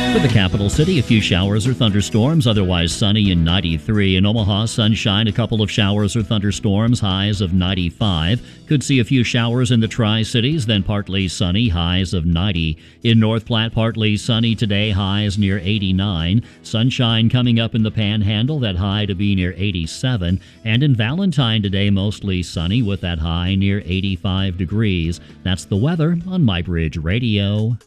For the capital city, a few showers or thunderstorms, otherwise sunny and 93. In Omaha, sunshine, a couple of showers or thunderstorms, highs of 95. Could see a few showers in the Tri-Cities, then partly sunny, highs of 90. In North Platte, partly sunny today, highs near 89. Sunshine coming up in the Panhandle, that high to be near 87. And in Valentine today, mostly sunny with that high near 85 degrees. That's the weather on MyBridge Radio.